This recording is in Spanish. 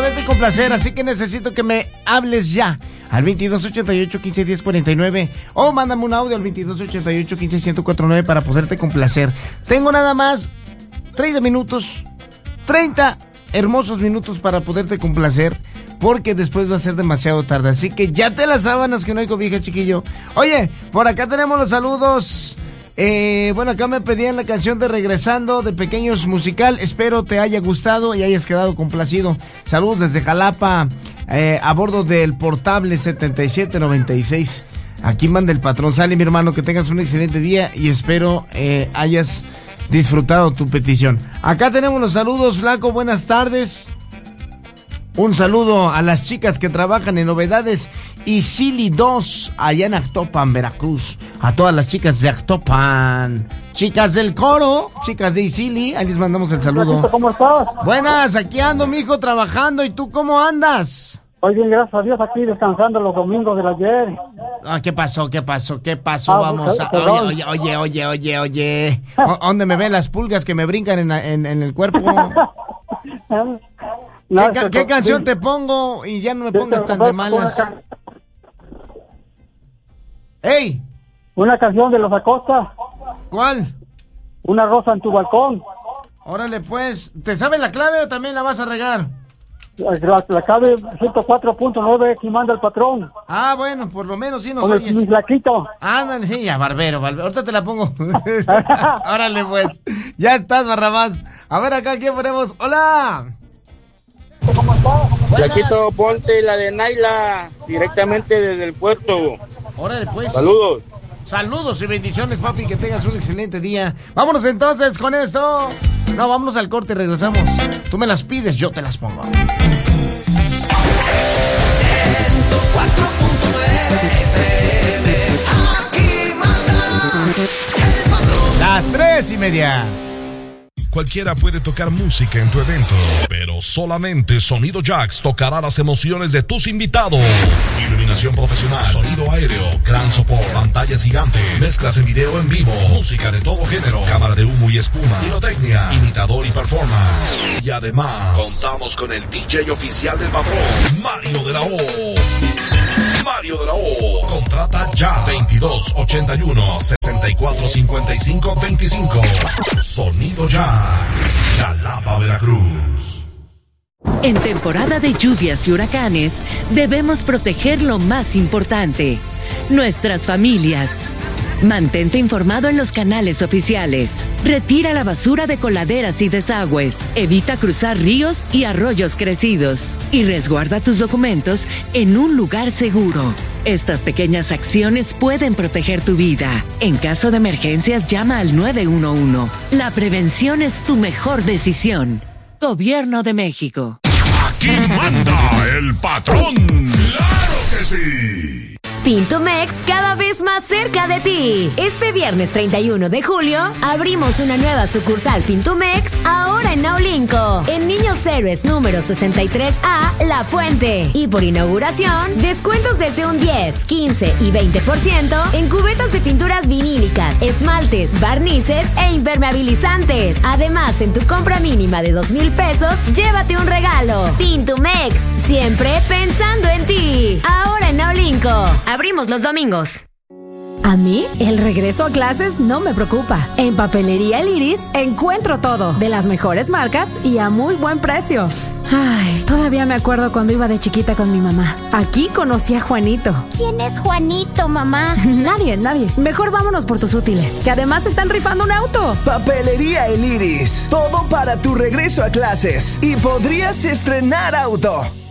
poderte complacer, así que necesito que me hables ya al 2288-151049 o mándame un audio al 2288-151049 para poderte complacer. Tengo nada más 30 minutos, 30 hermosos minutos para poderte complacer, porque después va a ser demasiado tarde. Así que ya te las sábanas que no hay cobija, chiquillo. Oye, por acá tenemos los saludos. Bueno, acá me pedían la canción de Regresando de Pequeños Musical. Espero te haya gustado y hayas quedado complacido. Saludos desde Jalapa, a bordo del Portable 7796. Aquí manda el patrón. Sale, mi hermano, que tengas un excelente día y espero hayas disfrutado tu petición. Acá tenemos los saludos, Flaco, buenas tardes. Un saludo a las chicas que trabajan en Novedades y Silly 2 allá en Actopan, Veracruz. A todas las chicas de Actopan, chicas del coro, chicas de Isili, ahí les mandamos el saludo. ¿Cómo estás? Buenas, aquí ando, mijo, trabajando. ¿Y tú cómo andas? Muy bien, gracias a Dios, aquí descansando los domingos del ayer. Ah, ¿qué pasó? Vamos a... Oye. ¿Dónde me ven las pulgas que me brincan en el cuerpo? ¿Qué canción te pongo? Y ya no me pongas tan de malas. ¡Ey! Una canción de Los Acosta. ¿Cuál? Una rosa en tu balcón. Órale, pues. ¿Te sabes la clave o también la vas a regar? La clave 104.9 que manda el patrón. Ah, bueno, por lo menos sí nos oyes. Con mi flaquito. Ándale, sí, ya, barbero. Ahorita te la pongo. Órale, pues. Ya estás, Barrabás. A ver, acá, ¿quién ponemos? ¡Hola! ¿Cómo estás? Flaquito, ponte la de Naila, directamente desde el puerto. Órale, pues. Saludos. Saludos y bendiciones, papi, que tengas un excelente día. Vámonos entonces con esto. No, vámonos al corte y regresamos. Tú me las pides, yo te las pongo. 104.9 FM, aquí manda el patrón. Las 3:30. Cualquiera puede tocar música en tu evento, pero solamente Sonido Jax tocará las emociones de tus invitados. Iluminación profesional, sonido aéreo, gran soporte, pantallas gigantes, mezclas en video en vivo, música de todo género, cámara de humo y espuma, pirotecnia, imitador y performance. Y además, contamos con el DJ oficial del patrón, Mario de la O. Mario de la O. Contrata ya 2281-645525. Sonido Jax, Jalapa, Veracruz. En temporada de lluvias y huracanes, debemos proteger lo más importante, nuestras familias. Mantente informado en los canales oficiales. Retira la basura de coladeras y desagües. Evita cruzar ríos y arroyos crecidos. Y resguarda tus documentos en un lugar seguro. Estas pequeñas acciones pueden proteger tu vida. En caso de emergencias, llama al 911. La prevención es tu mejor decisión. Gobierno de México. Aquí manda el patrón. ¡Claro que sí! Pintumex cada vez más cerca de ti. Este viernes 31 de julio abrimos una nueva sucursal Pintumex, ahora en Naulinco, en Niños Héroes número 63A, La Fuente. Y por inauguración, descuentos desde un 10, 15 y 20% en cubetas de pinturas vinílicas, esmaltes, barnices e impermeabilizantes. Además, en tu compra mínima de 2,000 pesos, llévate un regalo. Pintumex, siempre pensando en ti. Ahora en Naulinco. Abrimos los domingos. A mí, el regreso a clases no me preocupa. En Papelería El Iris encuentro todo, de las mejores marcas y a muy buen precio. Ay, todavía me acuerdo cuando iba de chiquita con mi mamá. Aquí conocí a Juanito. ¿Quién es Juanito, mamá? Nadie. Mejor vámonos por tus útiles, que además están rifando un auto. Papelería El Iris. Todo para tu regreso a clases. Y podrías estrenar auto.